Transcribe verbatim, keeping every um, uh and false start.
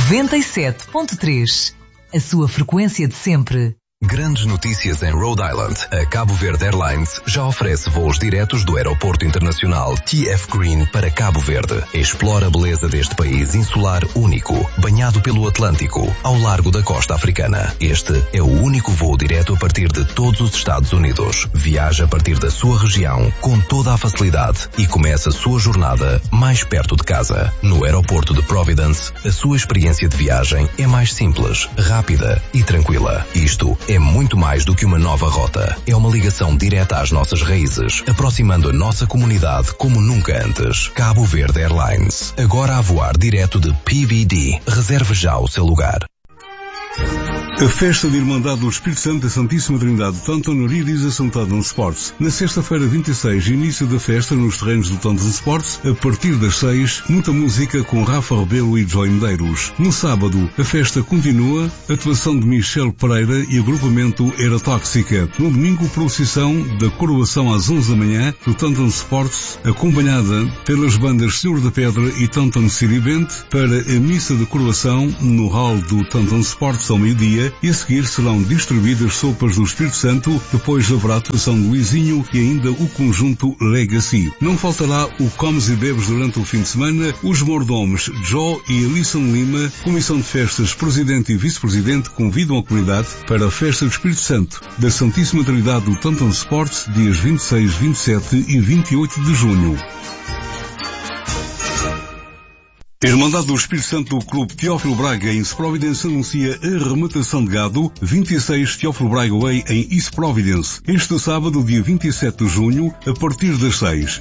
noventa e sete ponto três. A sua frequência de sempre. Grandes notícias em Rhode Island. A Cabo Verde Airlines já oferece voos diretos do Aeroporto Internacional T F Green para Cabo Verde. Explora a beleza deste país insular único, banhado pelo Atlântico, ao largo da costa africana. Este é o único voo direto a partir de todos os Estados Unidos. Viaja a partir da sua região com toda a facilidade e começa a sua jornada mais perto de casa. No Aeroporto de Providence, a sua experiência de viagem é mais simples, rápida e tranquila. Isto é É muito mais do que uma nova rota. É uma ligação direta às nossas raízes, aproximando a nossa comunidade como nunca antes. Cabo Verde Airlines. Agora a voar direto de P V D. Reserve já o seu lugar. A festa de Irmandade do Espírito Santo da Santíssima Trindade de Taunton realiza-se no Taunton Sports. Na sexta-feira vinte e seis, início da festa nos terrenos do Taunton Sports, a partir das seis, muita música com Rafa Rebelo e Joy Medeiros. No sábado, a festa continua, atuação de Michel Pereira e agrupamento Era Tóxica. No domingo, procissão da coroação às onze da manhã do Taunton Sports, acompanhada pelas bandas Senhor da Pedra e Taunton City Band, para a missa de coroação no hall do Taunton Sports ao meio-dia, e a seguir serão distribuídas sopas do Espírito Santo, depois haverá a atuação de Luizinho e ainda o conjunto Legacy. Não faltará o Comes e Bebes durante o fim de semana, os mordomos Joe e Alisson Lima, Comissão de Festas, Presidente e Vice-Presidente convidam a comunidade para a Festa do Espírito Santo da Santíssima Trindade do Taunton Sports, dias vinte e seis, vinte e sete e vinte e oito de junho. A Irmandade do Espírito Santo do Clube Teófilo Braga em East Providence anuncia a arrematação de gado vinte e seis Teófilo Braga Way em East Providence. Este sábado, dia vinte e sete de junho, a partir das seis.